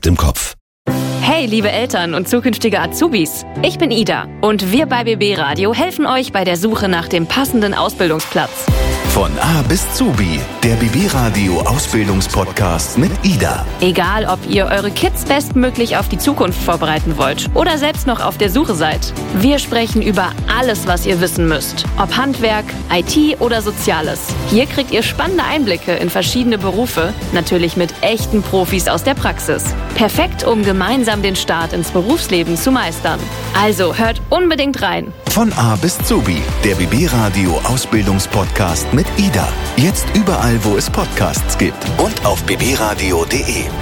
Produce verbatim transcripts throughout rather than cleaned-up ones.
dem Kopf. Hey, liebe Eltern und zukünftige Azubis. Ich bin Ida und wir bei B B Radio helfen euch bei der Suche nach dem passenden Ausbildungsplatz. Von A bis Zubi, der B B Radio Ausbildungspodcast mit Ida. Egal, ob ihr eure Kids bestmöglich auf die Zukunft vorbereiten wollt oder selbst noch auf der Suche seid. Wir sprechen über alles, was ihr wissen müsst. Ob Handwerk, I T oder Soziales. Hier kriegt ihr spannende Einblicke in verschiedene Berufe, natürlich mit echten Profis aus der Praxis. Perfekt, um gemeinsam den Start ins Berufsleben zu meistern. Also hört unbedingt rein. Von A bis Zubi, der B B Radio Ausbildungspodcast mit Ida. Jetzt überall, wo es Podcasts gibt und auf b b radio punkt d e.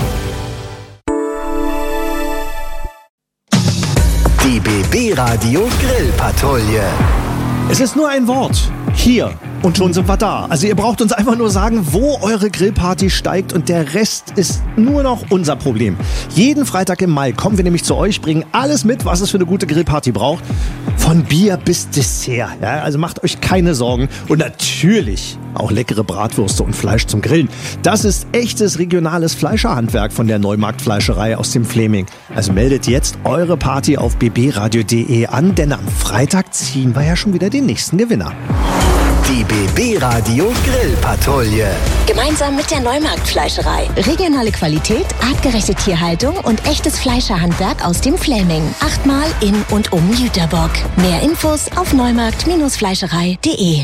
Die B B Radio Grillpatrouille. Es ist nur ein Wort. Hier. Und schon sind wir da. Also ihr braucht uns einfach nur sagen, wo eure Grillparty steigt und der Rest ist nur noch unser Problem. Jeden Freitag im Mai kommen wir nämlich zu euch, bringen alles mit, was es für eine gute Grillparty braucht. Von Bier bis Dessert. Ja, also macht euch keine Sorgen. Und natürlich auch leckere Bratwürste und Fleisch zum Grillen. Das ist echtes regionales Fleischerhandwerk von der Neumarkt Fleischerei aus dem Fläming. Also meldet jetzt eure Party auf b b radio punkt d e an, denn am Freitag ziehen wir ja schon wieder den nächsten Gewinner. Die B B Radio Grillpatrouille. Gemeinsam mit der Neumarkt Fleischerei. Regionale Qualität, artgerechte Tierhaltung und echtes Fleischerhandwerk aus dem Fläming. Achtmal in und um Jüterbock. Mehr Infos auf neumarkt Fleischerei punkt d e.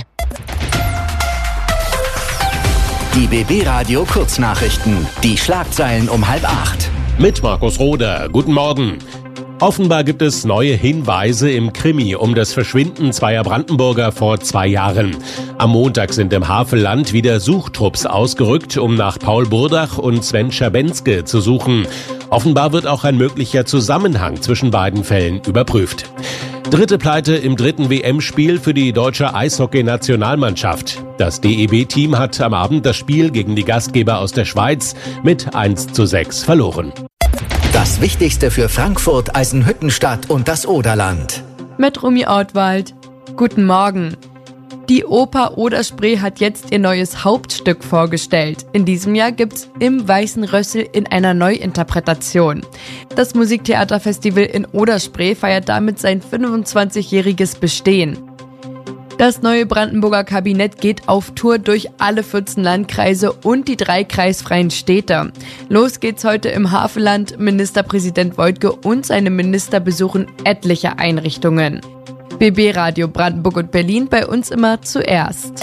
Die B B Radio Kurznachrichten. Die Schlagzeilen um halb acht. Mit Markus Roder. Guten Morgen. Offenbar gibt es neue Hinweise im Krimi um das Verschwinden zweier Brandenburger vor zwei Jahren. Am Montag sind im Havelland wieder Suchtrupps ausgerückt, um nach Paul Burdach und Sven Schabenske zu suchen. Offenbar wird auch ein möglicher Zusammenhang zwischen beiden Fällen überprüft. Dritte Pleite im dritten W M-Spiel für die deutsche Eishockey-Nationalmannschaft. Das D E B-Team hat am Abend das Spiel gegen die Gastgeber aus der Schweiz mit eins zu sechs verloren. Das Wichtigste für Frankfurt, Eisenhüttenstadt und das Oderland. Mit Rumi Ortwald. Guten Morgen. Die Oper Oder-Spree hat jetzt ihr neues Hauptstück vorgestellt. In diesem Jahr gibt's Im Weißen Rössel in einer Neuinterpretation. Das Musiktheaterfestival in Oder-Spree feiert damit sein fünfundzwanzigjähriges Bestehen. Das neue Brandenburger Kabinett geht auf Tour durch alle vierzehn Landkreise und die drei kreisfreien Städte. Los geht's heute im Havelland. Ministerpräsident Woidke und seine Minister besuchen etliche Einrichtungen. B B Radio Brandenburg und Berlin, bei uns immer zuerst.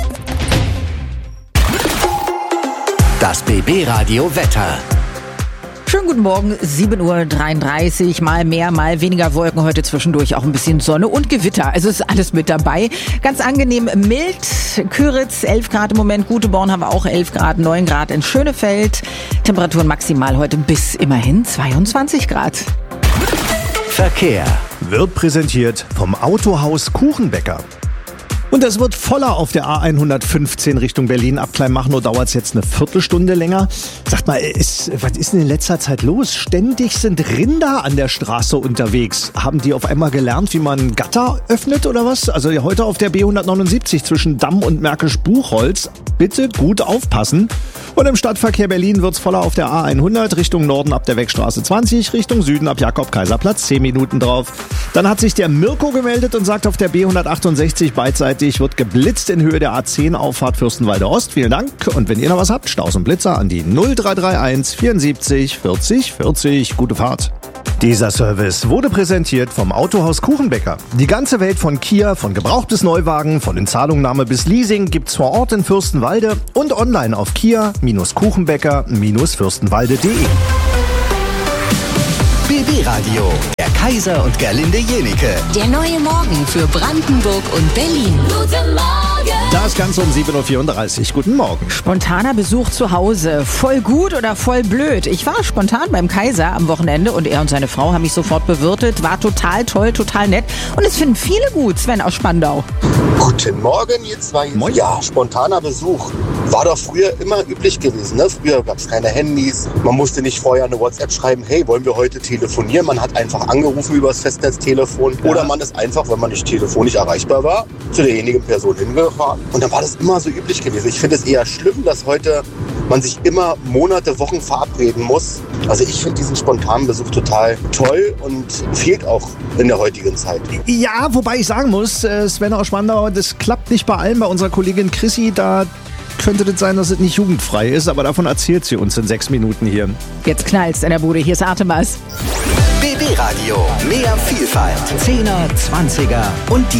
Das B B Radio Wetter. Schönen guten Morgen, sieben Uhr dreiunddreißig, mal mehr, mal weniger Wolken, heute zwischendurch auch ein bisschen Sonne und Gewitter, also ist alles mit dabei. Ganz angenehm mild, Küritz elf Grad im Moment, Guteborn haben wir auch elf Grad, neun Grad in Schönefeld, Temperaturen maximal heute bis immerhin zweiundzwanzig Grad. Verkehr wird präsentiert vom Autohaus Kuchenbäcker. Und es wird voller auf der A hundertfünfzehn Richtung Berlin. Ab Kleinmachnow dauert es jetzt eine Viertelstunde länger. Sagt mal, ist, was ist denn in letzter Zeit los? Ständig sind Rinder an der Straße unterwegs. Haben die auf einmal gelernt, wie man Gatter öffnet oder was? Also heute auf der B hundertneunundsiebzig zwischen Damm und Märkisch-Buchholz. Bitte gut aufpassen. Und im Stadtverkehr Berlin wird's voller auf der A hundert Richtung Norden ab der Wegstraße zwanzig, Richtung Süden ab Jakob-Kaiser-Platz zehn Minuten drauf. Dann hat sich der Mirko gemeldet und sagt, auf der B hundertachtundsechzig beidseitig wird geblitzt in Höhe der A zehn Auffahrt Fürstenwalde Ost. Vielen Dank. Und wenn ihr noch was habt, Staus und Blitzer an die null drei drei eins vierundsiebzig vierzig vierzig. Gute Fahrt. Dieser Service wurde präsentiert vom Autohaus Kuchenbäcker. Die ganze Welt von Kia, von Gebrauch bis Neuwagen, von Inzahlungnahme bis Leasing gibt's vor Ort in Fürstenwalde und online auf kia Kuchenbäcker Fürstenwalde punkt de. B B Radio, der Kaiser und Gerlinde Jenike. Der neue Morgen für Brandenburg und Berlin. Guten Morgen! Das Ganze um sieben Uhr vierunddreißig. Guten Morgen. Spontaner Besuch zu Hause. Voll gut oder voll blöd? Ich war spontan beim Kaiser am Wochenende und er und seine Frau haben mich sofort bewirtet. War total toll, total nett. Und es finden viele gut. Sven aus Spandau. Guten Morgen, ihr zwei. Moin. Ja, spontaner Besuch. War doch früher immer üblich gewesen. Ne? Früher gab es keine Handys. Man musste nicht vorher eine WhatsApp schreiben, hey, wollen wir heute telefonieren? Man hat einfach angerufen über das Festnetztelefon. Ja. Oder man ist einfach, wenn man nicht telefonisch erreichbar war, zu derjenigen Person hingefahren. Und dann war das immer so üblich gewesen. Ich finde es eher schlimm, dass heute man sich immer Monate, Wochen verabreden muss. Also ich finde diesen spontanen Besuch total toll und fehlt auch in der heutigen Zeit. Ja, wobei ich sagen muss, Sven aus Spandau, das klappt nicht bei allen. Bei unserer Kollegin Chrissy, da könnte das sein, dass es nicht jugendfrei ist, aber davon erzählt sie uns in sechs Minuten hier. Jetzt knallt's in der Bude, hier ist Artemas. B B Radio, mehr Vielfalt, Zehner, Zwanziger und die